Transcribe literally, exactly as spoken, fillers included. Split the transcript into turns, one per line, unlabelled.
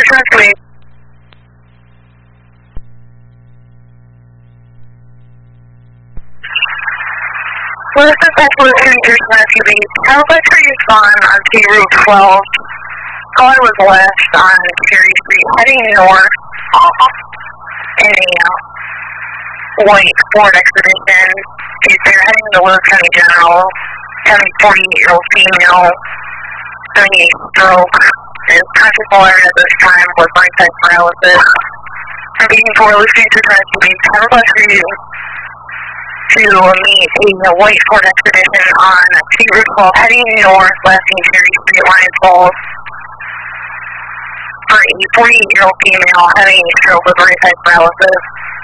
Transmit. Well, this is actually a Rangers and S U V. Telemetry is on on T Route twelve. Caller was west on Cherry Street, heading north in a uh, white Ford Expedition. They're heading to Will County General. Having forty-eight-year-old female having a stroke. Is conscious alert at this time with right-side paralysis. I'm being for listening to transmitting telemetry to meet a white Ford Expedition on T Route twelve, heading north, west in Cherry Street, Lions Falls. For a forty-eight-year-old female having a stroke with right-side paralysis.